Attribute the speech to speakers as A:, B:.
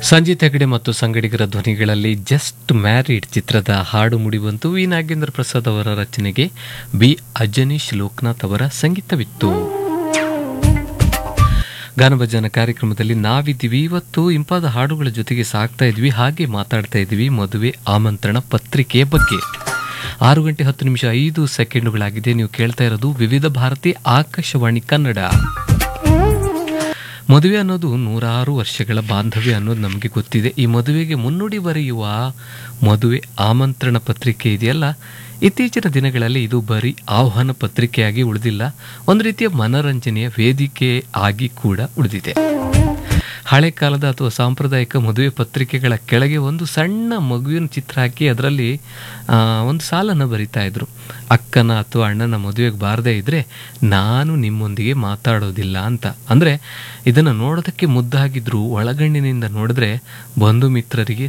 A: ಸಂಜಿತ್ ಹೆಗಡೆ ಮತ್ತು ಸಂಗಡಿಗರ ಧ್ವನಿಗಳಲ್ಲಿ just married ಚಿತ್ರದ ಹಾಡು ಮುಡಿಬಂತು. ವಿ ನಾಗೇಂದ್ರ ಪ್ರಸಾದ್ ಅವರ ರಚನೆಗೆ ಬಿ ಅಜನೀಶ್ ಲೋಕನಾಥ್ ಅವರ ಸಂಗೀತವಿತ್ತು. ಗಾನಭಜನ ಕಾರ್ಯಕ್ರಮದಲ್ಲಿ ನಾವಿದ್ದೀವಿ. ಇವತ್ತು ಇಂಪಾದ ಹಾಡುಗಳ ಜೊತೆಗೆ ಸಾಕ್ತಾ ಇದ್ವಿ, ಹಾಗೆ ಮಾತಾಡ್ತಾ ಇದ್ವಿ ಮದುವೆ ಆಮಂತ್ರಣ ಪತ್ರಿಕೆಯ ಬಗ್ಗೆ. 6:10:05 ನೀವು ಕೇಳ್ತಾ ಇರೋದು ವಿವಿಧ ಭಾರತಿ ಆಕಾಶವಾಣಿ ಕನ್ನಡ. ಮದುವೆ ಅನ್ನೋದು 106 ವರ್ಷಗಳ ಬಾಂಧವ್ಯ ಅನ್ನೋದು ನಮಗೆ ಗೊತ್ತಿದೆ. ಈ ಮದುವೆಗೆ ಮುನ್ನುಡಿ ಬರೆಯುವ ಮದುವೆ ಆಮಂತ್ರಣ ಪತ್ರಿಕೆ ಇದೆಯಲ್ಲ, ಇತ್ತೀಚಿನ ದಿನಗಳಲ್ಲಿ ಇದು ಬರೀ ಆಹ್ವಾನ ಪತ್ರಿಕೆಯಾಗಿ ಉಳಿದಿಲ್ಲ, ಒಂದು ರೀತಿಯ ಮನರಂಜನೆಯ ವೇದಿಕೆ ಆಗಿ ಕೂಡ ಉಳಿದಿದೆ. ಹಳೆ ಕಾಲದ ಅಥವಾ ಸಾಂಪ್ರದಾಯಿಕ ಮದುವೆ ಪತ್ರಿಕೆಗಳ ಕೆಳಗೆ ಒಂದು ಸಣ್ಣ ಮಗುವಿನ ಚಿತ್ರ ಹಾಕಿ ಅದರಲ್ಲಿ ಒಂದು ಸಾಲನ್ನು ಬರಿತಾ ಇದ್ರು. ಅಕ್ಕನ ಅಥವಾ ಅಣ್ಣನ ಮದುವೆಗೆ ಬಾರದೇ ಇದ್ರೆ ನಾನು ನಿಮ್ಮೊಂದಿಗೆ ಮಾತಾಡೋದಿಲ್ಲ ಅಂತ. ಅಂದರೆ ಇದನ್ನು ನೋಡೋದಕ್ಕೆ ಮುದ್ದಾಗಿದ್ರು, ಒಳಗಣ್ಣಿನಿಂದ ನೋಡಿದ್ರೆ ಬಂಧು ಮಿತ್ರರಿಗೆ